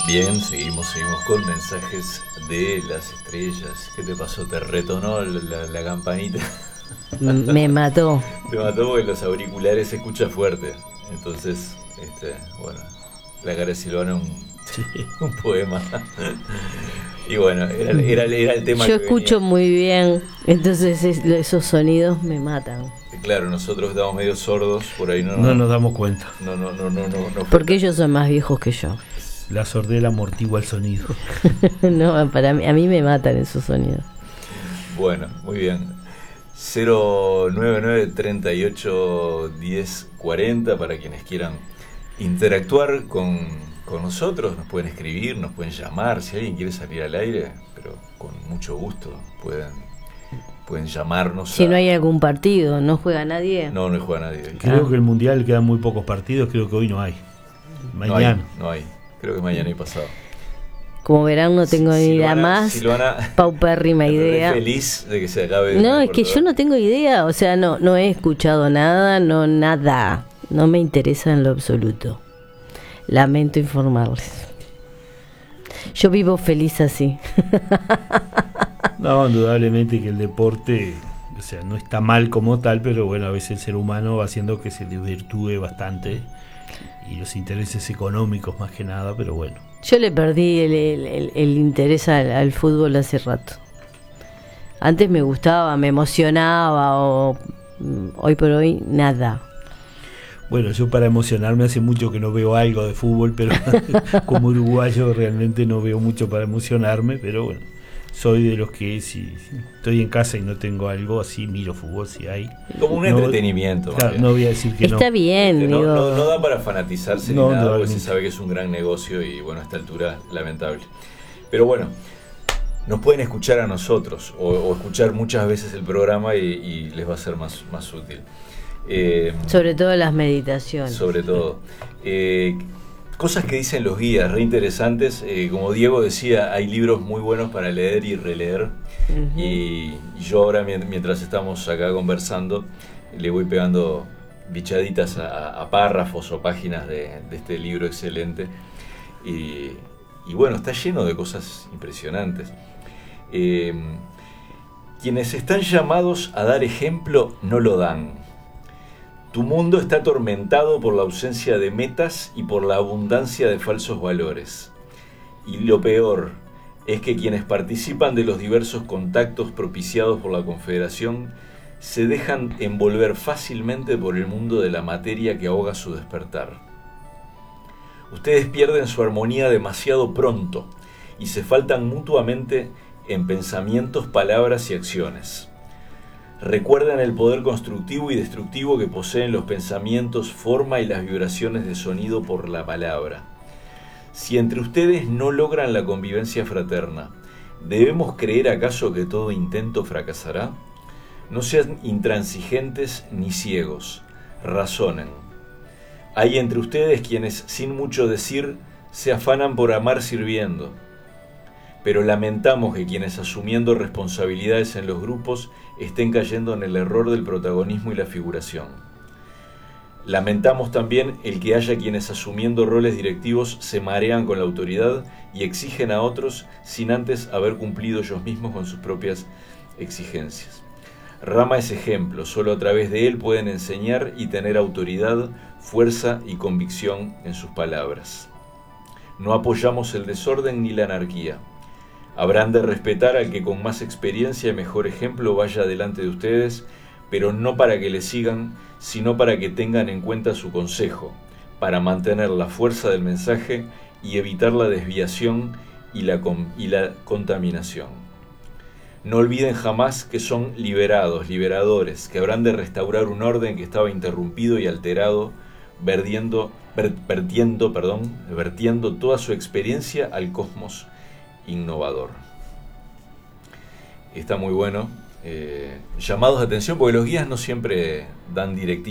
Bien, seguimos con mensajes de las estrellas. ¿Qué te pasó? ¿Te retonó la campanita? Me mató. Te mató porque los auriculares se escucha fuerte. Entonces, bueno, la cara de Silvana un poema. Y bueno, era el tema. Yo que escucho venía. muy bien, entonces esos sonidos me matan. Claro, nosotros estamos medio sordos, por ahí no nos damos cuenta. No. Porque ellos son más viejos que yo. La sordera amortigua el sonido. No, a mí me matan esos sonidos. Bueno, muy bien. 099 38 10 40 para quienes quieran interactuar con nosotros, nos pueden escribir, nos pueden llamar, si alguien quiere salir al aire, pero con mucho gusto pueden llamarnos. Si no hay algún partido, ¿no juega nadie? No juega nadie. Creo que el Mundial quedan muy pocos partidos, creo que hoy no hay. Mañana. No hay. Creo que mañana y pasado. Como verán, no tengo ni idea más. Silvana, paupérrima idea. Feliz de que se acabe. No, es que yo no tengo idea, o sea, no he escuchado nada, nada. No me interesa en lo absoluto. Lamento informarles. Yo vivo feliz así. No, indudablemente que el deporte, o sea, no está mal como tal, pero bueno, a veces el ser humano va haciendo que se desvirtúe bastante y los intereses económicos más que nada, pero bueno. Yo le perdí el interés al fútbol hace rato. Antes me gustaba, me emocionaba, hoy por hoy nada. Bueno, yo para emocionarme hace mucho que no veo algo de fútbol, pero como uruguayo realmente no veo mucho para emocionarme, pero bueno, soy de los que si estoy en casa y no tengo algo así, miro fútbol si hay. Como un entretenimiento. Claro, no voy a decir que está bien, no, digo. no da para fanatizarse ni nada, porque se sabe que es un gran negocio y bueno, a esta altura lamentable. Pero bueno, nos pueden escuchar a nosotros o escuchar muchas veces el programa y les va a ser más útil. Sobre todo las meditaciones. Sobre todo. Cosas que dicen los guías, re interesantes. Como Diego decía, hay libros muy buenos para leer y releer. Uh-huh. Y yo ahora, mientras estamos acá conversando, le voy pegando bichaditas a párrafos o páginas de este libro excelente. Y bueno, está lleno de cosas impresionantes. Quienes están llamados a dar ejemplo no lo dan. Tu mundo está atormentado por la ausencia de metas y por la abundancia de falsos valores. Y lo peor es que quienes participan de los diversos contactos propiciados por la Confederación se dejan envolver fácilmente por el mundo de la materia que ahoga su despertar. Ustedes pierden su armonía demasiado pronto y se faltan mutuamente en pensamientos, palabras y acciones. Recuerdan el poder constructivo y destructivo que poseen los pensamientos, forma y las vibraciones de sonido por la palabra. Si entre ustedes no logran la convivencia fraterna, ¿debemos creer acaso que todo intento fracasará? No sean intransigentes ni ciegos, razonen. Hay entre ustedes quienes, sin mucho decir, se afanan por amar sirviendo. Pero lamentamos que quienes asumiendo responsabilidades en los grupos estén cayendo en el error del protagonismo y la figuración. Lamentamos también el que haya quienes asumiendo roles directivos se marean con la autoridad y exigen a otros sin antes haber cumplido ellos mismos con sus propias exigencias. Rama es ejemplo, solo a través de él pueden enseñar y tener autoridad, fuerza y convicción en sus palabras. No apoyamos el desorden ni la anarquía. Habrán de respetar al que con más experiencia y mejor ejemplo vaya delante de ustedes, pero no para que le sigan, sino para que tengan en cuenta su consejo, para mantener la fuerza del mensaje y evitar la desviación y la contaminación. No olviden jamás que son liberadores, que habrán de restaurar un orden que estaba interrumpido y alterado, vertiendo toda su experiencia al cosmos innovador. Está muy bueno. Llamados de atención porque los guías no siempre dan directivas.